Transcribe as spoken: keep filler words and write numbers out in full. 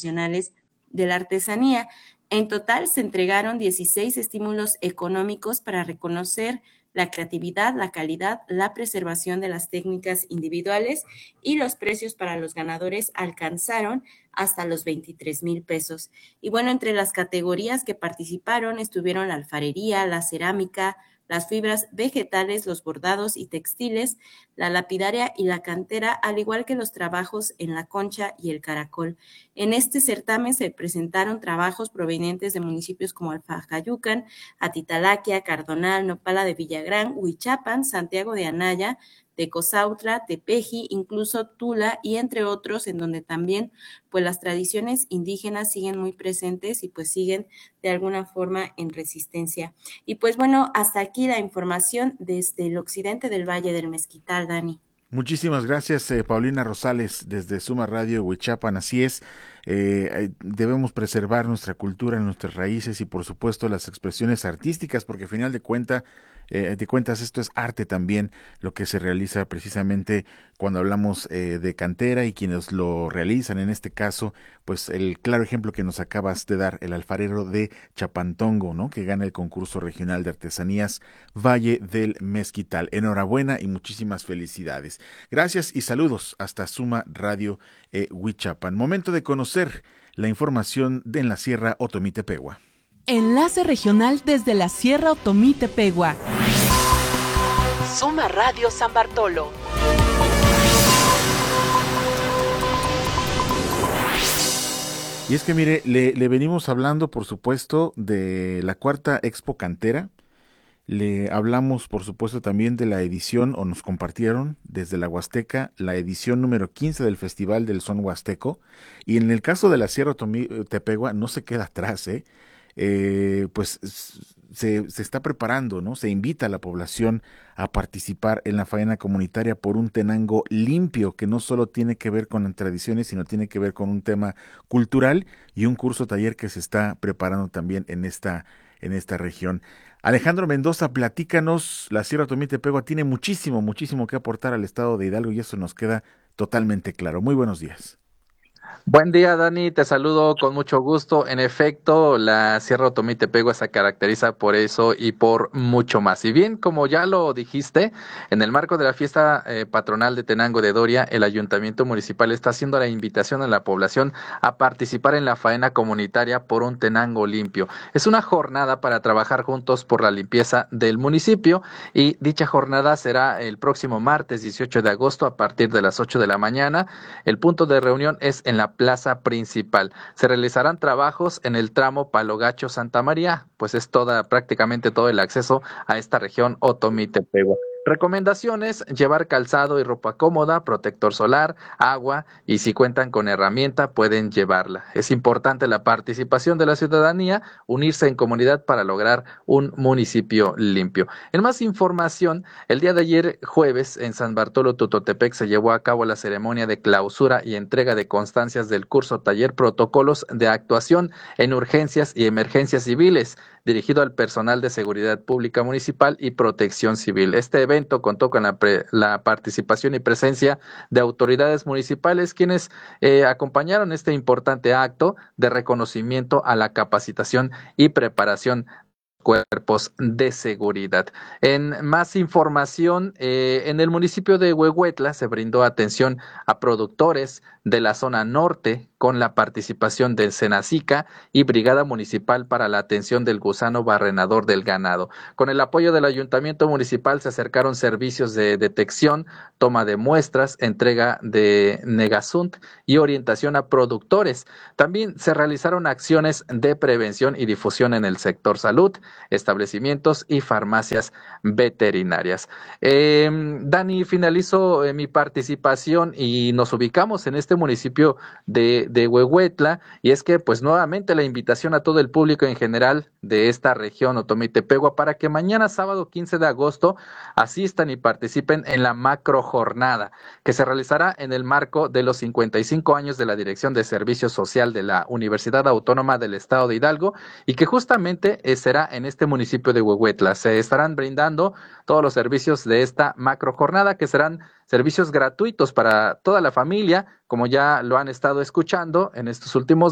profesionales de la artesanía. En total se entregaron dieciséis estímulos económicos para reconocer la creatividad, la calidad, la preservación de las técnicas individuales, y los precios para los ganadores alcanzaron hasta los veintitrés mil pesos. Y bueno, entre las categorías que participaron estuvieron la alfarería, la cerámica, las fibras vegetales, los bordados y textiles, la lapidaria y la cantera, al igual que los trabajos en la concha y el caracol. En este certamen se presentaron trabajos provenientes de municipios como Alfajayucan, Atitalaquia, Cardonal, Nopala de Villagrán, Huichapan, Santiago de Anaya, Tecozautla, Tepeji, incluso Tula, y entre otros, en donde también pues las tradiciones indígenas siguen muy presentes y pues siguen de alguna forma en resistencia. Y pues bueno, hasta aquí la información desde el occidente del Valle del Mezquital, Dani. Muchísimas gracias, eh, Paulina Rosales, desde Suma Radio Huichapan. Así es, eh, debemos preservar nuestra cultura, nuestras raíces y por supuesto las expresiones artísticas, porque al final de cuenta, eh, de cuentas esto es arte también, lo que se realiza precisamente cuando hablamos eh, de cantera y quienes lo realizan. En este caso, pues el claro ejemplo que nos acabas de dar, el alfarero de Chapantongo, ¿no?, que gana el concurso regional de artesanías Valle del Mezquital. Enhorabuena y muchísimas felicidades. Gracias y saludos hasta Suma Radio eh, Huichapan. Momento de conocer la información de en la Sierra Otomí-Tepehua. Enlace regional desde la Sierra Otomí-Tepehua. Suma Radio San Bartolo. Y es que mire, le, le venimos hablando por supuesto de la cuarta Expo Cantera. Le hablamos, por supuesto, también de la edición, o nos compartieron desde la Huasteca, la edición número quince del Festival del Son Huasteco. Y en el caso de la Sierra Otomí-Tepehua no se queda atrás, ¿eh? Eh, pues se, se está preparando, ¿no? Se invita a la población a participar en la faena comunitaria por un Tenango limpio, que no solo tiene que ver con las tradiciones, sino tiene que ver con un tema cultural y un curso taller que se está preparando también en esta, en esta región. Alejandro Mendoza, platícanos. La Sierra Otomí-Tepehua tiene muchísimo, muchísimo que aportar al estado de Hidalgo y eso nos queda totalmente claro. Muy buenos días. Buen día, Dani, te saludo con mucho gusto. En efecto, la Sierra Otomí-Tepehua se caracteriza por eso y por mucho más. Y bien, como ya lo dijiste, en el marco de la fiesta eh, patronal de Tenango de Doria, el Ayuntamiento Municipal está haciendo la invitación a la población a participar en la faena comunitaria por un Tenango limpio. Es una jornada para trabajar juntos por la limpieza del municipio y dicha jornada será el próximo martes dieciocho de agosto a partir de las ocho de la mañana. El punto de reunión es en la plaza principal. Se realizarán trabajos en el tramo Palo Gacho Santa María, pues es toda, prácticamente todo el acceso a esta región Otomí-Tepehua. Recomendaciones: llevar calzado y ropa cómoda, protector solar, agua y si cuentan con herramienta pueden llevarla. Es importante la participación de la ciudadanía, unirse en comunidad para lograr un municipio limpio. En más información, el día de ayer jueves en San Bartolo Tutotepec se llevó a cabo la ceremonia de clausura y entrega de constancias del curso taller Protocolos de Actuación en Urgencias y Emergencias Civiles, dirigido al personal de Seguridad Pública Municipal y Protección Civil. Este evento contó con la, pre, la participación y presencia de autoridades municipales, quienes eh, acompañaron este importante acto de reconocimiento a la capacitación y preparación cuerpos de seguridad. En más información, eh, en el municipio de Huehuetla se brindó atención a productores de la zona norte con la participación del Senacica y Brigada Municipal para la Atención del Gusano Barrenador del Ganado. Con el apoyo del Ayuntamiento Municipal se acercaron servicios de detección, toma de muestras, entrega de Negasunt y orientación a productores. También se realizaron acciones de prevención y difusión en el sector salud, establecimientos y farmacias veterinarias. Eh, Dani, finalizo eh, mi participación y nos ubicamos en este municipio de, de Huehuetla, y es que pues nuevamente la invitación a todo el público en general de esta región Otomí-Tepehua para que mañana sábado quince de agosto asistan y participen en la macro jornada que se realizará en el marco de los cincuenta y cinco años de la Dirección de Servicio Social de la Universidad Autónoma del Estado de Hidalgo, y que justamente eh, será en este municipio de Huehuetla. Se estarán brindando todos los servicios de esta macro jornada, que serán servicios gratuitos para toda la familia, como ya lo han estado escuchando en estos últimos